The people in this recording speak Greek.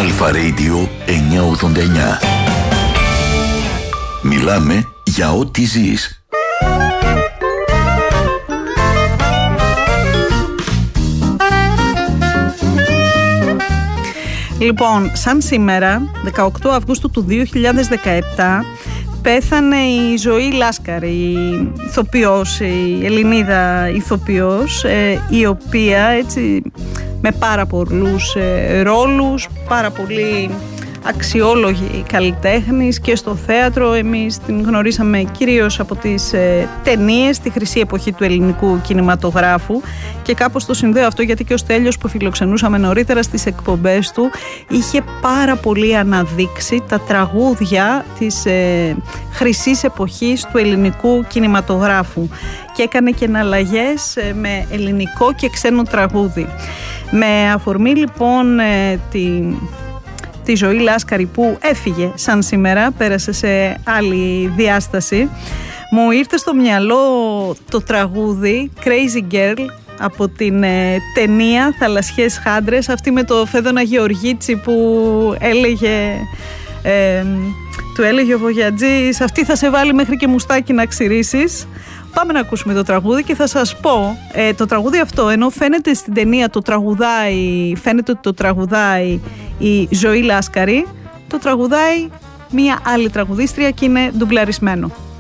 Αλφα Radio 989. Μιλάμε για ό,τι ζεις. Λοιπόν, σαν σήμερα, 18 Αυγούστου του 2017, πέθανε η Ζωή Λάσκαρη, η ηθοποιός, η Ελληνίδα ηθοποιός, η οποία έτσι με πάρα πολλούς ρόλους, πάρα πολύ αξιόλογη καλλιτέχνης και στο θέατρο. Εμείς την γνωρίσαμε κυρίως από τις ταινίες, τη χρυσή εποχή του ελληνικού κινηματογράφου, και κάπως το συνδέω αυτό γιατί και ο Στέλιος που φιλοξενούσαμε νωρίτερα στις εκπομπές του είχε πάρα πολύ αναδείξει τα τραγούδια της χρυσής εποχής του ελληνικού κινηματογράφου και έκανε και εναλλαγές με ελληνικό και ξένο τραγούδι. Με αφορμή λοιπόν τη Ζωή Λάσκαρη που έφυγε σαν σήμερα, πέρασε σε άλλη διάσταση, μου ήρθε στο μυαλό το τραγούδι Crazy Girl από την ταινία Θαλασσιές Χάντρες, αυτή με το Φέδωνα Γεωργίτσι που του έλεγε ο Βογιατζής, αυτή θα σε βάλει μέχρι και μουστάκι να ξυρίσεις. Πάμε να ακούσουμε το τραγούδι και θα σας πω, το τραγούδι αυτό, ενώ φαίνεται στην ταινία φαίνεται ότι το τραγουδάει η Ζωή Λάσκαρη, το τραγουδάει μία άλλη τραγουδίστρια και είναι ντουμπλαρισμένο.